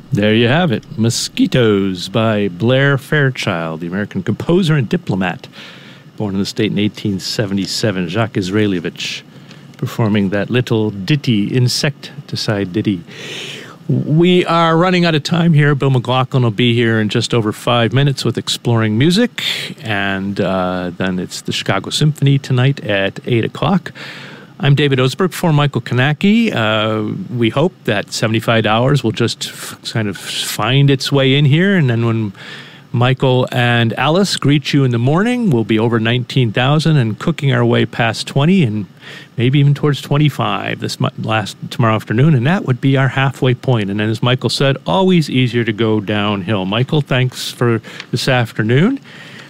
There you have it. Mosquitoes by Blair Fairchild, the American composer and diplomat. Born in the state in 1877, Jacques Israelevich, performing that little ditty, insecticide ditty. We are running out of time here. Bill McLaughlin will be here in just over 5 minutes with Exploring Music, and then it's the Chicago Symphony tonight at 8 o'clock. I'm David Oseberg for Michael Kanaki. We hope that $75 will just kind of find its way in here, and then when Michael and Alice greet you in the morning, we'll be over 19,000 and cooking our way past 20 and maybe even towards 25 tomorrow afternoon, and that would be our halfway point. And then, as Michael said, always easier to go downhill. Michael, thanks for this afternoon.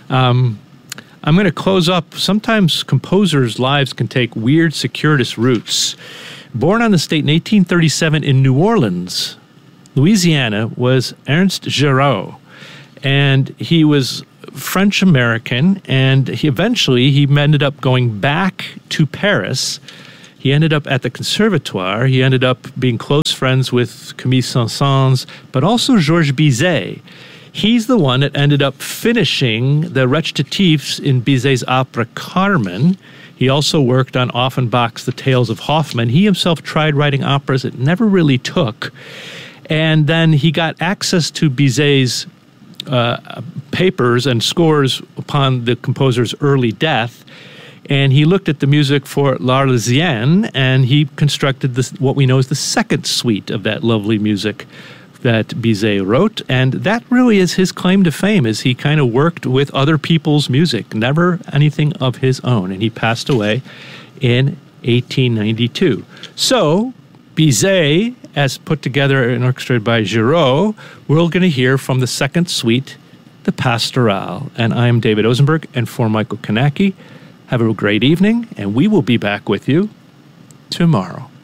I'm going to close up. Sometimes composers' lives can take weird, circuitous routes. Born on the state in 1837 in New Orleans, Louisiana, was Ernest Giraud. And he was French-American, and he ended up going back to Paris. He ended up at the Conservatoire. He ended up being close friends with Camille Saint-Saëns, but also Georges Bizet. He's the one that ended up finishing the recitatifs in Bizet's opera Carmen. He also worked on Offenbach's The Tales of Hoffmann. He himself tried writing operas. It never really took. And then he got access to Bizet's papers and scores upon the composer's early death. And he looked at the music for L'Arlésienne, and he constructed what we know as the second suite of that lovely music that Bizet wrote, and that really is his claim to fame, is he kind of worked with other people's music, never anything of his own, and he passed away in 1892. So, Bizet, as put together and orchestrated by Giraud, we're going to hear from the second suite, the Pastorale, and I'm David Osenberg, and for Michael Kanaki, have a great evening, and we will be back with you tomorrow.